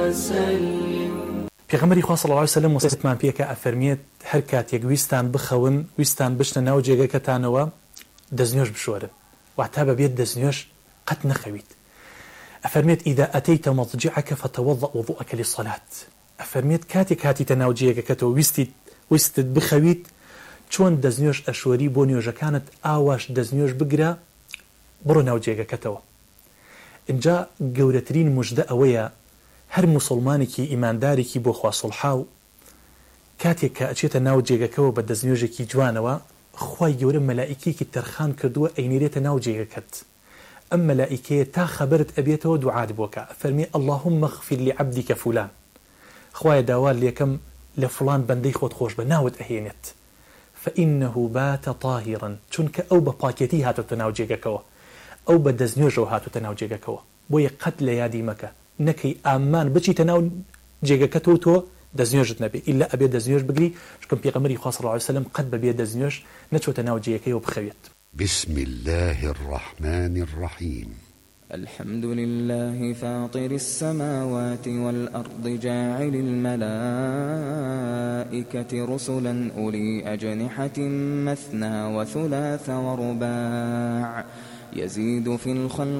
پێغەمبەری خوا صلی الله علیه و سلم وصیتمان پێکە ئەفەرمێت هەر کاتێک ویستان بخەون ویستان بشنە ناو جێگەکەتانەوە دەستنوێژ بشۆرن واتە بەبێت دەستنوێژ قەت نەخەویت. ئەفەرمێت ئیدا ئەتەیتە مەضجعەکە فتەوەضە وضوءەکە للصەلات. ئەفەرمێت کاتێک هاتیتە ناو جێگەکەتەوە ویستت بخەویت چۆن دەستنوێژ ئەشۆری بۆ نوێژەکانت ئاواش دەستنوێژ بگرە بڕۆ ناو جێگەکەتەوە. اینجا گەورەترین موژدە ئەوەیە هەر موسڵمانێکی ئیماندارێکی بۆ خوا سڵحاو کاتێک کە ئەچێتە ناو جێگەکەەوە بە دەستنوێژێکی جوانەوە خوای گەورە مەلائیکێکی تەرخان کردووە ئەینێرێتە ناو جێگەکەت. ئەم مەلائیکەیە تا خەبەرت ئەبێتەوە دوعات بۆکە فەرمی اللهم اغفر لعبدك فلان، خوای داوا لێکم لە فلان بەندەی خۆت خۆش بە ناوت ئەهێنێت فإنه بات طاهرا، چونکە ئەو بە پاکێتی هاتوتە ناو جێگەکەەوە، ئەو بە دەستنوێژەوە هاتوتە ناو جێگەکەەوە. بۆیە قەت لە یادی مەکە نەکەی ئامان بچیتە ناو جێگەکەتەوە تۆ دەستنوێژت نەبێ ئیلا ئەبێ دەستنوێژ بگری، چونکە پێغەمبەری خوا صلی الله علیه و سلم قەت بەبێ دەستنوێژ نەچۆتە ناو جێگەکەیەوە بخەوێت. بسم الله الرحمن الرحيم. الحمد لله فاطر السماوات والأرض جاعل الملائكة رسلا أولي أجنحة مثنى وثلاث ورباع يزيد في الخلق